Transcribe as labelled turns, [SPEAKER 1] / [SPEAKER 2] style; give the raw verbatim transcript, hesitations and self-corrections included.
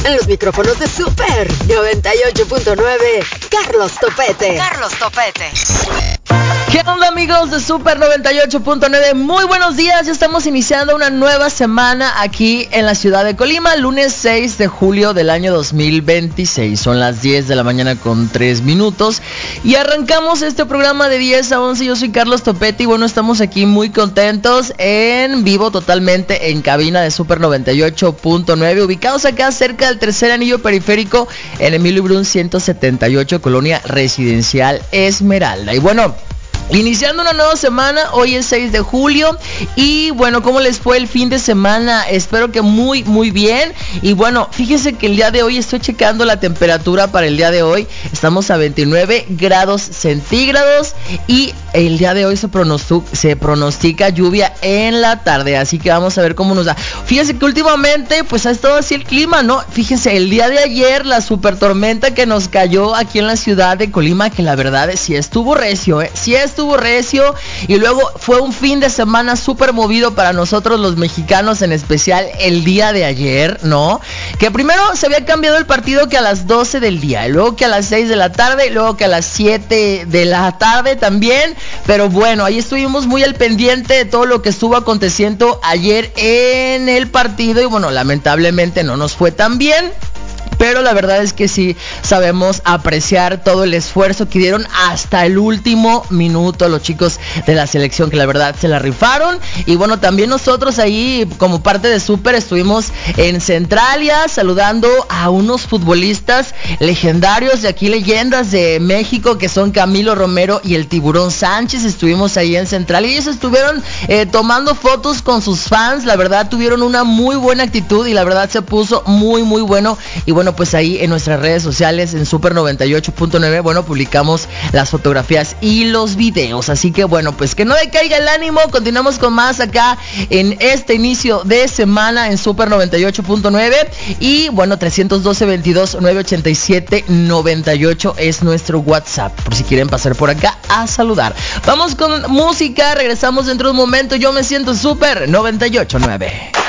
[SPEAKER 1] En los micrófonos de Super noventa y ocho punto nueve, Carlos Topete. Carlos Topete.
[SPEAKER 2] ¿Qué onda, amigos de Super noventa y ocho punto nueve? Muy buenos días, ya estamos iniciando una nueva semana aquí en la ciudad de Colima, lunes seis de julio del año dos mil veintiséis. Son las diez de la mañana con tres minutos y arrancamos este programa de diez a once. Yo soy Carlos Topete y bueno, estamos aquí muy contentos en vivo totalmente en cabina de Super noventa y ocho punto nueve, ubicados acá cerca del tercer anillo periférico en Emilio Brun ciento setenta y ocho, Colonia Residencial Esmeralda. Y bueno, iniciando una nueva semana, hoy es seis de julio y bueno, ¿cómo les fue el fin de semana? Espero que muy muy bien. Y bueno, fíjense que el día de hoy estoy checando la temperatura para el día de hoy. Estamos a veintinueve grados centígrados y el día de hoy se pronostica, se pronostica lluvia en la tarde, así que vamos a ver cómo nos da. Fíjense que últimamente pues ha estado así el clima, ¿no? Fíjense, el día de ayer la super tormenta que nos cayó aquí en la ciudad de Colima, que la verdad es sí estuvo recio, ¿eh? Sí estuvo estuvo recio, y luego fue un fin de semana súper movido para nosotros los mexicanos, en especial el día de ayer, ¿no? Que primero se había cambiado el partido que a las doce del día, y luego que a las seis de la tarde, y luego que a las siete de la tarde también, pero bueno, ahí estuvimos muy al pendiente de todo lo que estuvo aconteciendo ayer en el partido, y bueno, lamentablemente no nos fue tan bien. Pero la verdad es que sí sabemos apreciar todo el esfuerzo que dieron hasta el último minuto los chicos de la selección, que la verdad se la rifaron. Y bueno, también nosotros ahí como parte de Super estuvimos en Centralia saludando a unos futbolistas legendarios de aquí, leyendas de México, que son Camilo Romero y el Tiburón Sánchez. Estuvimos ahí en Centralia y ellos estuvieron eh, tomando fotos con sus fans. La verdad tuvieron una muy buena actitud y la verdad se puso muy muy bueno. Y bueno, pues ahí en nuestras redes sociales en Super noventa y ocho punto nueve, bueno, publicamos las fotografías y los videos, así que bueno, pues que no decaiga el ánimo. Continuamos con más acá en este inicio de semana en Super noventa y ocho punto nueve, y bueno, trescientos doce, veintidós, novecientos ochenta y siete, noventa y ocho es nuestro WhatsApp, por si quieren pasar por acá a saludar. Vamos con música, regresamos dentro de un momento. Yo me siento Super noventa y ocho punto nueve.